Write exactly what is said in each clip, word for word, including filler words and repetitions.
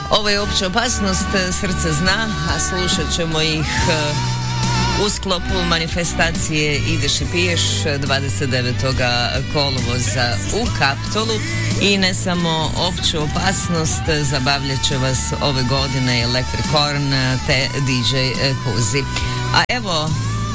Ovo je opća opasnost, srce zna, a slušat ćemo ih u sklopu manifestacije Ideš i piješ dvadeset devetog kolovoza u Kaptolu. I ne samo opću opasnost, zabavljat će vas ove godine Electric Horn te D J Kuzi. A evo,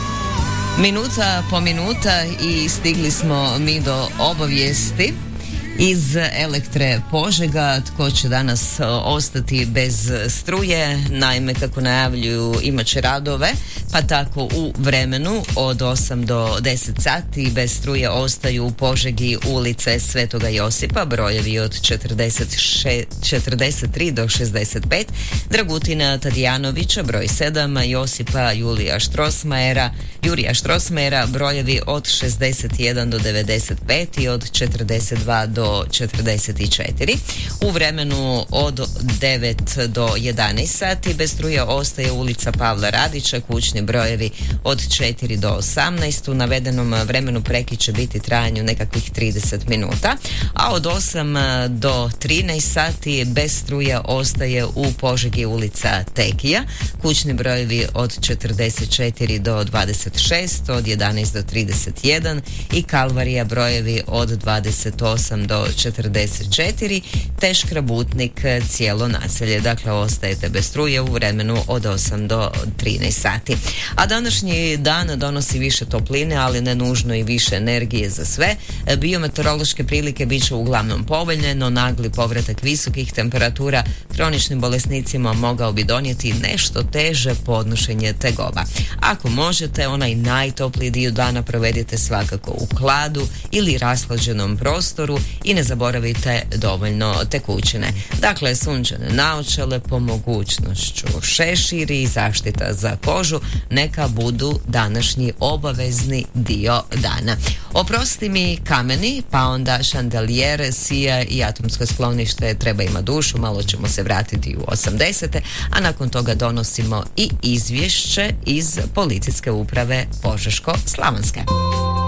minuta po minuta i stigli smo mi do obavijesti iz Elektre Požega. Tko će danas ostati bez struje? Naime, kako najavljuju, imat će radove, pa tako u vremenu od osam do deset sati bez struje ostaju u Požegi ulice Svetoga Josipa, brojevi od četrdeset tri do šezdeset pet, Dragutina Tadijanovića, broj sedam, Josipa Julija Štrosmajera, Jurija Štrosmajera, brojevi od šezdeset jedan do devedeset pet i od četrdeset dva do četrdeset četiri. U vremenu od devet do jedanaest sati bez struje ostaje ulica Pavla Radića, kućni brojevi od četiri do osamnaest. U navedenom vremenu prekid će biti trajanju nekakvih trideset minuta, a od osam do trinaest sati bez struje ostaje u Požegi ulica Tekija, kućni brojevi od četrdeset četiri do dvadeset šest, od jedanaest do trideset jedan i Kalvarija, brojevi od dvadeset osam do četrdeset četiri, te Škrabutnik, cijelo naselje. Dakle, ostajete bez struje u vremenu od osam do trinaest sati. A današnji dan donosi više topline, ali ne nužno i više energije za sve. Biometeorološke prilike bit će uglavnom povoljne, no nagli povratak visokih temperatura kroničnim bolesnicima mogao bi donijeti nešto teže podnošenje tegoba. Ako možete, onaj najtopliji dio dana provedite svakako u hladu ili rashlađenom prostoru i ne zaboravite dovoljno tekućine. Dakle, sunčane naočale, po mogućnošću šeširi i zaštita za kožu neka budu današnji obavezni dio dana. Oprosti mi kameni, pa onda šandelijere, sija i atomsko sklonište Treba ima dušu, malo ćemo se vratiti u osamdesete, a nakon toga donosimo i izvješće iz policijske uprave Požeško-slavonske.